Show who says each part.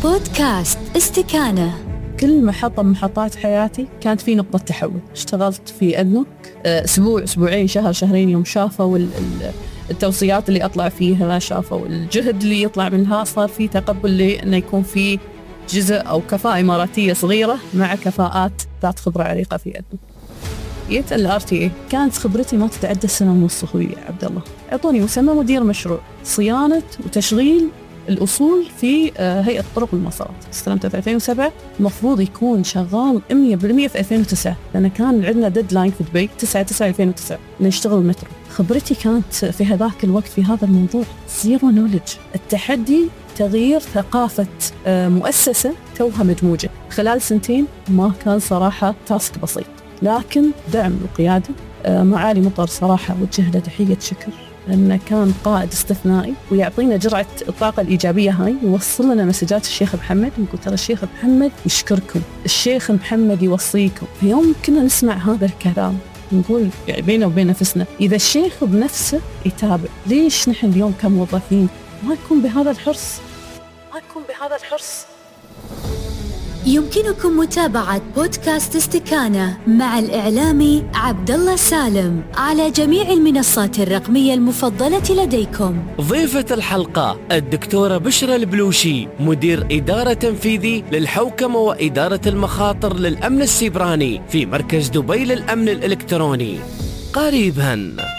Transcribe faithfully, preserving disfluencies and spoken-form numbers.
Speaker 1: بودكاست استكانة.
Speaker 2: كل محطة من محطات حياتي كانت في نقطة تحول. اشتغلت في أدنوك أسبوع أسبوعين شهر شهرين، يوم شافوا التوصيات اللي أطلع فيها، شافوا الجهد اللي يطلع منها، صار في تقبل لأنه يكون في جزء أو كفاءة إماراتية صغيرة مع كفاءات ذات خبرة عريقة في أدنوك. جيت الار تي اي، كانت خبرتي ما تتعدى سنة ونص. أخوي عبد الله أعطوني مسمى مدير مشروع صيانة وتشغيل الأصول في هيئة الطرق والمسارات. استلمته في ألفين وسبعة، المفروض يكون شغال مية بالمية في ألفين وتسعة، لأن كان عندنا ديدلاين في دبي تسعة تسعة ألفين وتسعة نشتغل المترو. خبرتي كانت في هذاك الوقت في هذا الموضوع زيرو نولج. التحدي تغيير ثقافة مؤسسة توها مدموجة خلال سنتين ما كان صراحة تاسك بسيط، لكن دعم وقيادة معالي مطر صراحة وجه له تحية شكر، لأنه كان قائد استثنائي ويعطينا جرعة الطاقة الإيجابية هاي، ووصل لنا مسجات الشيخ محمد ويقول ترى الشيخ محمد يشكركم، الشيخ محمد يوصيكم. في يوم كنا نسمع هذا الكلام نقول يعني بينه وبين نفسنا، إذا الشيخ بنفسه يتابع، ليش نحن اليوم كموظفين ما يكون بهذا الحرص ما يكون بهذا الحرص
Speaker 1: يمكنكم متابعة بودكاست استكانة مع الإعلامي عبد الله سالم على جميع المنصات الرقمية المفضلة لديكم.
Speaker 3: ضيفة الحلقة الدكتورة بشرى البلوشي، مدير إدارة تنفيذي للحوكمة وإدارة المخاطر للأمن السيبراني في مركز دبي للأمن الإلكتروني. قريباً.